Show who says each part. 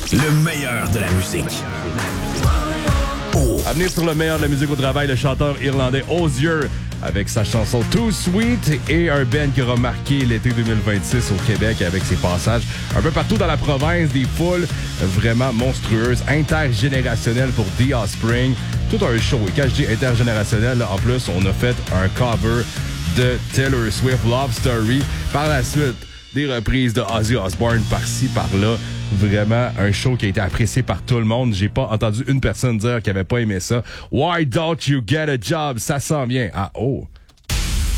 Speaker 1: Le meilleur de la musique.
Speaker 2: À venir sur le meilleur de la musique au travail, le chanteur irlandais Osier avec sa chanson Too Sweet et un band qui aura marqué l'été 2026 au Québec avec ses passages un peu partout dans la province, des foules vraiment monstrueuses, intergénérationnelles pour The Offspring. Tout un show. Et quand je dis intergénérationnel, là, en plus, on a fait un cover de Taylor Swift, Love Story. Par la suite, des reprises de Ozzy Osbourne par-ci, par-là. Vraiment un show qui a été apprécié par tout le monde. J'ai pas entendu une personne dire qu'elle avait pas aimé ça. Why don't you get a job? Ça sent bien. Ah oh!